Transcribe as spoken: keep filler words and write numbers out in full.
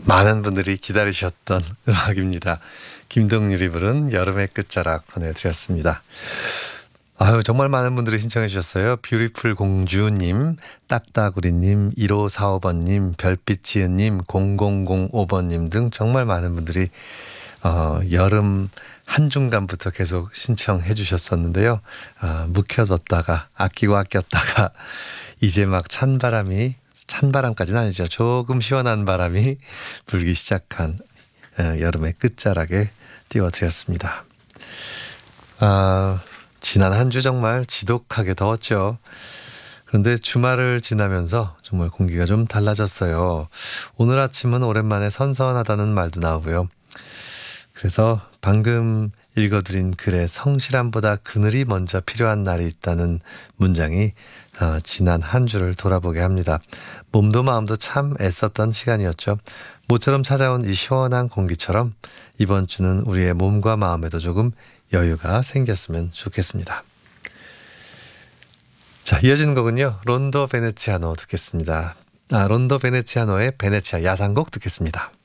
많은 분들이 기다리셨던 음악입니다. 김동률이 부른 여름의 끝자락 보내드렸습니다. 아유, 정말 많은 분들이 신청해 주셨어요. 뷰티풀 공주님, 딱따구리님, 일오사오 번님, 별빛지은님, 공공공오 번님 등 정말 많은 분들이 어, 여름 한중간부터 계속 신청해 주셨었는데요. 어, 묵혀뒀다가 아끼고 아꼈다가 이제 막 찬바람이 찬바람까지는 아니죠. 조금 시원한 바람이 불기 시작한 어, 여름의 끝자락에 띄워드렸습니다. 아, 지난 한 주 정말 지독하게 더웠죠. 그런데 주말을 지나면서 정말 공기가 좀 달라졌어요. 오늘 아침은 오랜만에 선선하다는 말도 나오고요. 그래서 방금 읽어드린 글에 성실함보다 그늘이 먼저 필요한 날이 있다는 문장이 어, 지난 한 주를 돌아보게 합니다. 몸도 마음도 참 애썼던 시간이었죠. 모처럼 찾아온 이 시원한 공기처럼 이번 주는 우리의 몸과 마음에도 조금 여유가 생겼으면 좋겠습니다. 자, 이어지는 곡은요. 론도 베네치아노 듣겠습니다. 아, 론도 베네치아노의 베네치아 야상곡 듣겠습니다.